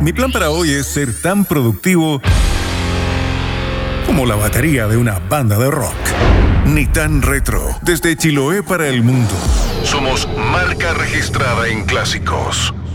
Mi plan para hoy es ser tan productivo como la batería de una banda de rock. Ni tan retro, desde Chiloé para el mundo. Somos marca registrada en clásicos.